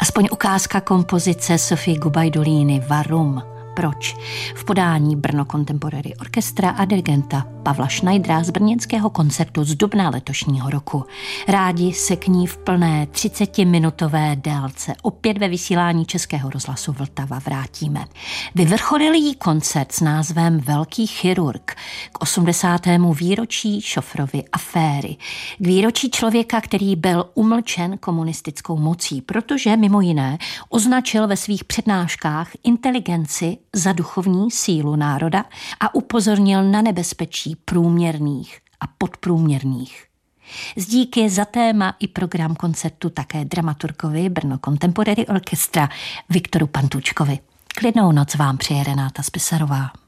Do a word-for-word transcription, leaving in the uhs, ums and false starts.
Aspoň ukázka kompozice Sofie Gubajdulíny Varum. Proč? V podání Brno Contemporary Orchestra a dirigenta Pavla Schneidera z brněnského koncertu z dubna letošního roku. Rádi se k ní v plné třicetiminutové délce opět ve vysílání Českého rozhlasu Vltava vrátíme. Vyvrcholil jí koncert s názvem Velký chirurg k osmdesátému výročí Šofrovy aféry. K výročí člověka, který byl umlčen komunistickou mocí, protože mimo jiné označil ve svých přednáškách inteligenci za duchovní sílu národa a upozornil na nebezpečí průměrných a podprůměrných. Z díky za téma i program koncertu také dramaturgovi Brno Contemporary Orchestra Viktoru Pantůčkovi. Klidnou noc vám přeje Renáta Spisarová.